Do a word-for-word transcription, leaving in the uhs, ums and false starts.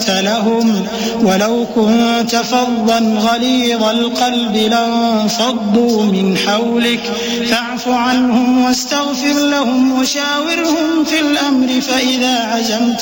لنت لهم ولو كنت فظا غليظ القلب لانفضوا من حولك فاعف عنهم واستغفر لهم وشاورهم في الأمر فإذا عزمت